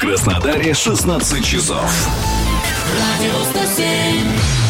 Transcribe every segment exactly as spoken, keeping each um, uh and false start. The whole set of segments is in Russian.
Краснодаре шестнадцать часов. Радио сто семь.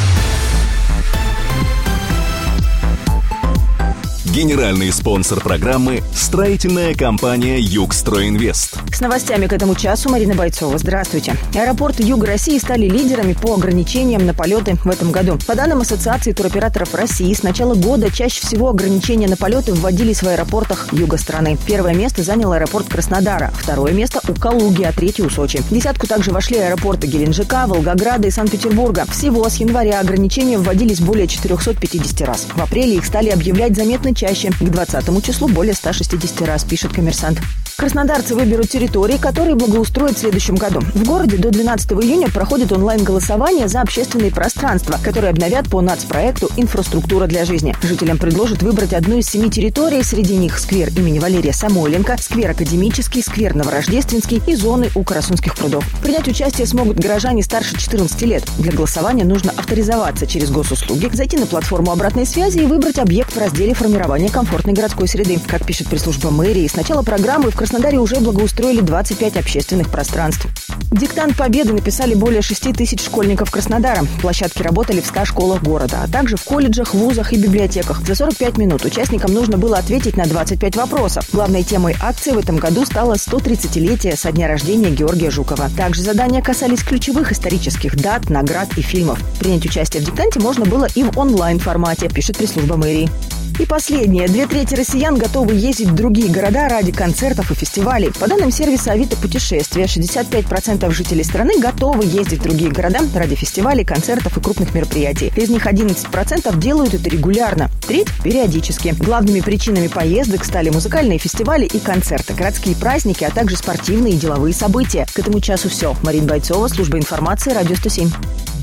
Генеральный спонсор программы – строительная компания «Югстройинвест». С новостями к этому часу Марина Бойцова. Здравствуйте. Аэропорты Юга России стали лидерами по ограничениям на полеты в этом году. По данным Ассоциации туроператоров России, с начала года чаще всего ограничения на полеты вводились в аэропортах юга страны. Первое место занял аэропорт Краснодара, второе место у Калуги, а третье у Сочи. В десятку также вошли аэропорты Геленджика, Волгограда и Санкт-Петербурга. Всего с января ограничения вводились более четыреста пятьдесят раз. В апреле их стали объявлять заметно чаще. К двадцатому числу более ста шестидесяти раз, пишет «Коммерсант». Краснодарцы выберут территории, которые благоустроят в следующем году. В городе до двенадцатого июня проходит онлайн-голосование за общественные пространства, которые обновят по нацпроекту «Инфраструктура для жизни». Жителям предложат выбрать одну из семи территорий. Среди них сквер имени Валерия Самойленко, сквер Академический, сквер Новорождественский и зоны у Карасунских прудов. Принять участие смогут горожане старше четырнадцати лет. Для голосования нужно авторизоваться через госуслуги, зайти на платформу обратной связи и выбрать объект в разделе формирования комфортной городской среды. Как пишет пресс-служба мэрии, с начала программы в Краснодаре уже благоустроили двадцать пять общественных пространств. Диктант Победы написали более шести тысяч школьников Краснодара. Площадки работали в ста школах города, а также в колледжах, вузах и библиотеках. За сорок пять минут участникам нужно было ответить на двадцать пять вопросов. Главной темой акции в этом году стало сто тридцатилетие со дня рождения Георгия Жукова. Также задания касались ключевых исторических дат, наград и фильмов. Принять участие в диктанте можно было и в онлайн-формате, пишет пресс-служба мэрии. И последнее. Две трети россиян готовы ездить в другие города ради концертов и фестивалей. По данным сервиса Авито Путешествия, шестьдесят пять процентов жителей страны готовы ездить в другие города ради фестивалей, концертов и крупных мероприятий. Из них одиннадцать процентов делают это регулярно, треть – периодически. Главными причинами поездок стали музыкальные фестивали и концерты, городские праздники, а также спортивные и деловые события. К этому часу все. Марина Бойцова, служба информации, Радио сто семь.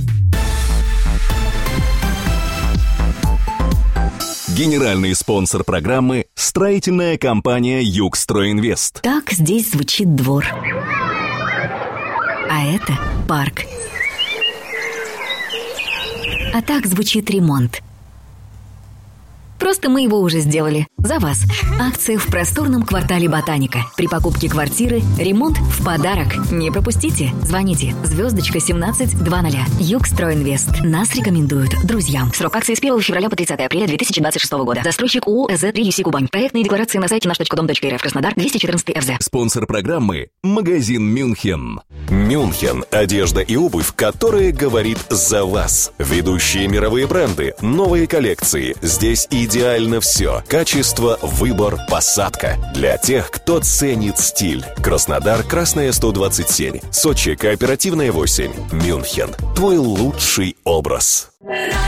Генеральный спонсор программы – строительная компания «Югстройинвест». Так здесь звучит двор. А это парк. А так звучит ремонт. Просто мы его уже сделали. За вас. Акция в просторном квартале Ботаника. При покупке квартиры ремонт в подарок. Не пропустите. Звоните. Звездочка семнадцать двадцать. Югстройинвест. Нас рекомендуют друзьям. Срок акции с первого февраля по тридцатое апреля две тысячи двадцать шестого года. Застройщик ООО ЭЗ три ю си Кубань. Проектные декларации на сайте наш точка дом точка эр эф. Краснодар двести четырнадцать эр зэ. Спонсор программы – магазин «Мюнхен». «Мюнхен» – одежда и обувь, которая говорит за вас. Ведущие мировые бренды, новые коллекции. Здесь идеально все. Качество, выбор, посадка. Для тех, кто ценит стиль. Краснодар, Красная сто двадцать семь. Сочи, Кооперативная восемь. «Мюнхен» – твой лучший образ.